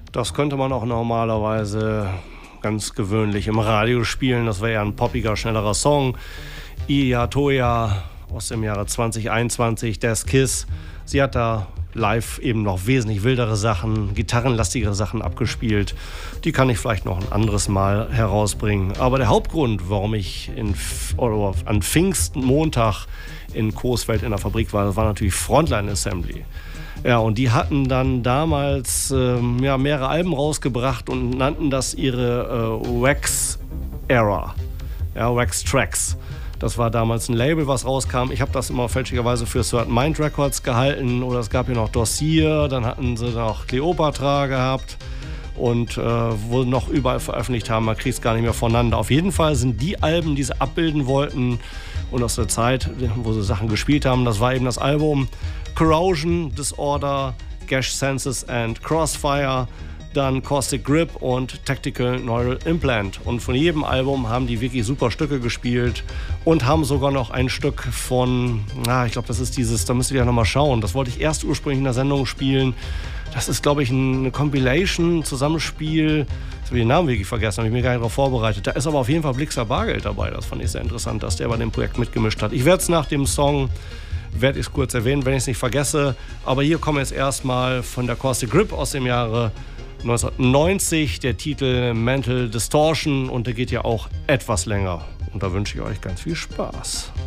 Das könnte man auch normalerweise ganz gewöhnlich im Radio spielen. Das wäre ja ein poppiger, schnellerer Song. Iya Toya aus dem Jahre 2021, Death Kiss. Sie hat da live eben noch wesentlich wildere Sachen, gitarrenlastigere Sachen abgespielt. Die kann ich vielleicht noch ein anderes Mal herausbringen. Aber der Hauptgrund, warum ich an Pfingstmontag in Coesfeld in der Fabrik war, das war natürlich Frontline Assembly. Ja, und die hatten dann damals mehrere Alben rausgebracht und nannten das ihre Wax Era, ja, Wax Tracks. Das war damals ein Label, was rauskam. Ich habe das immer fälschlicherweise für Certain Mind Records gehalten. Oder es gab hier noch Dossier, dann hatten sie noch Cleopatra gehabt und wo noch überall veröffentlicht haben. Man kriegt es gar nicht mehr voneinander. Auf jeden Fall sind die Alben, die sie abbilden wollten und aus der Zeit, wo sie Sachen gespielt haben, das war eben das Album Corrosion, Disorder, Gash Senses and Crossfire, dann Caustic Grip und Tactical Neural Implant. Und von jedem Album haben die wirklich super Stücke gespielt und haben sogar noch ein Stück von, ich glaube, das ist dieses, da müsst ihr ja nochmal schauen, das wollte ich erst ursprünglich in der Sendung spielen. Das ist, glaube ich, eine Compilation, Zusammenspiel. Jetzt habe ich den Namen wirklich vergessen, habe ich mir gar nicht darauf vorbereitet. Da ist aber auf jeden Fall Blixer Bargeld dabei. Das fand ich sehr interessant, dass der bei dem Projekt mitgemischt hat. Ich werde es nach dem Song kurz erwähnen, wenn ich es nicht vergesse. Aber hier kommen jetzt erstmal von der Caustic Grip aus dem Jahre 1990, der Titel Mental Distortion, und der geht ja auch etwas länger. Und da wünsche ich euch ganz viel Spaß.